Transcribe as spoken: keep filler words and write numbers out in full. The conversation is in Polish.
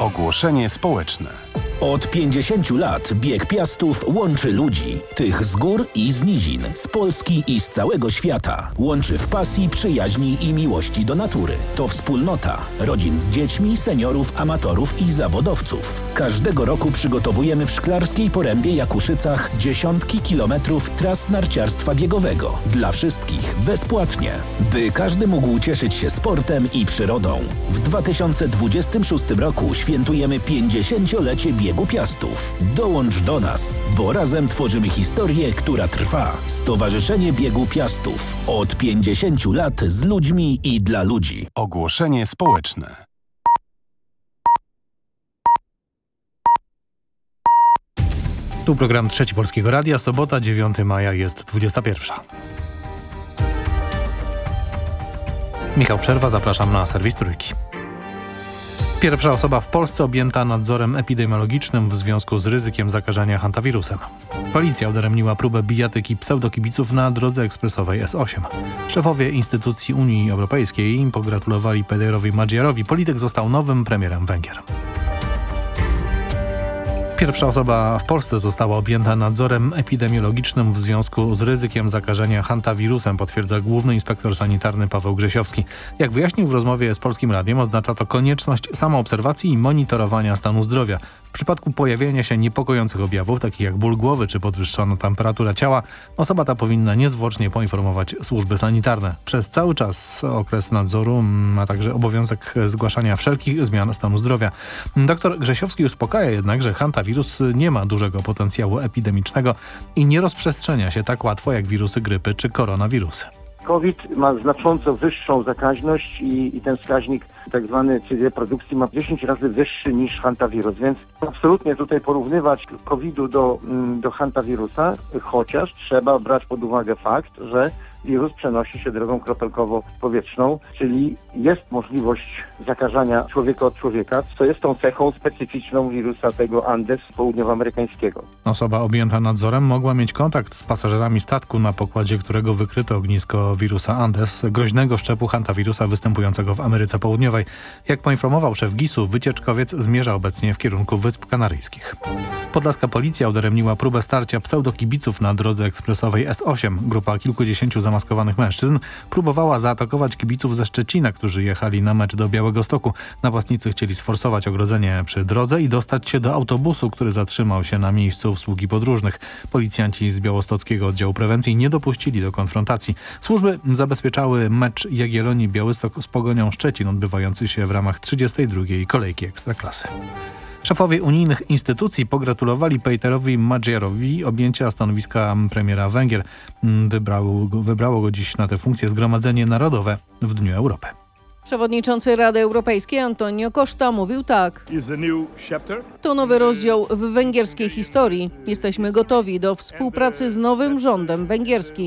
Ogłoszenie społeczne. Od pięćdziesięciu lat Bieg Piastów łączy ludzi. Tych z gór i z nizin, z Polski i z całego świata. Łączy w pasji, przyjaźni i miłości do natury. To wspólnota rodzin z dziećmi, seniorów, amatorów i zawodowców. Każdego roku przygotowujemy w Szklarskiej Porębie Jakuszycach dziesiątki kilometrów tras narciarstwa biegowego. Dla wszystkich bezpłatnie, by każdy mógł cieszyć się sportem i przyrodą. W dwa tysiące dwudziestym szóstym roku świętujemy pięćdziesięciolecie Biegu Piastów. Dołącz do nas, bo razem tworzymy historię, która trwa. Stowarzyszenie Biegu Piastów. Od pięćdziesięciu lat z ludźmi i dla ludzi. Ogłoszenie społeczne. Tu program Trzeci Polskiego Radia. Sobota, dziewiątego maja, jest dwudziesta pierwsza. Michał Przerwa, zapraszam na serwis Trójki. Pierwsza osoba w Polsce objęta nadzorem epidemiologicznym w związku z ryzykiem zakażenia hantawirusem. Policja udaremniła próbę bijatyki pseudokibiców na drodze ekspresowej S osiem. Szefowie instytucji Unii Europejskiej pogratulowali Pederowi Magyarowi. Polityk został nowym premierem Węgier. Pierwsza osoba w Polsce została objęta nadzorem epidemiologicznym w związku z ryzykiem zakażenia hantawirusem, potwierdza główny inspektor sanitarny Paweł Grzesiowski. Jak wyjaśnił w rozmowie z Polskim Radiem, oznacza to konieczność samoobserwacji i monitorowania stanu zdrowia. W przypadku pojawienia się niepokojących objawów, takich jak ból głowy czy podwyższona temperatura ciała, osoba ta powinna niezwłocznie poinformować służby sanitarne. Przez cały czas okres nadzoru ma także obowiązek zgłaszania wszelkich zmian stanu zdrowia. Doktor Grzesiowski uspokaja jednak, że hantawirus nie ma dużego potencjału epidemicznego i nie rozprzestrzenia się tak łatwo jak wirusy grypy czy koronawirusy. COVID ma znacząco wyższą zakaźność i, i ten wskaźnik tak zwany, czyli reprodukcji, ma dziesięć razy wyższy niż hantawirus, więc absolutnie tutaj porównywać kowida do, do hantawirusa, chociaż trzeba brać pod uwagę fakt, że wirus przenosi się drogą kropelkowo-powietrzną, czyli jest możliwość zakażania człowieka od człowieka, co jest tą cechą specyficzną wirusa tego Andes południowoamerykańskiego. Osoba objęta nadzorem mogła mieć kontakt z pasażerami statku, na pokładzie którego wykryto ognisko wirusa Andes, groźnego szczepu hantawirusa występującego w Ameryce Południowej. Jak poinformował szef gisu, wycieczkowiec zmierza obecnie w kierunku Wysp Kanaryjskich. Podlaska policja udaremniła próbę starcia pseudokibiców na drodze ekspresowej S osiem. Grupa kilkudziesięciu zamaskowanych mężczyzn próbowała zaatakować kibiców ze Szczecina, którzy jechali na mecz do Białegostoku. Napastnicy chcieli sforsować ogrodzenie przy drodze i dostać się do autobusu, który zatrzymał się na miejscu obsługi podróżnych. Policjanci z białostockiego oddziału prewencji nie dopuścili do konfrontacji. Służby zabezpieczały mecz Jagiellonii Białystok z Pogonią Szczecin, odbywający się w ramach trzydziestej drugiej kolejki Ekstraklasy. Szefowie unijnych instytucji pogratulowali Pederowi Magyarowi objęcia stanowiska premiera Węgier. Wybrało go, wybrało go dziś na tę funkcję Zgromadzenie Narodowe w Dniu Europy. Przewodniczący Rady Europejskiej Antonio Costa mówił tak. To nowy rozdział w węgierskiej historii. Jesteśmy gotowi do współpracy z nowym rządem węgierskim.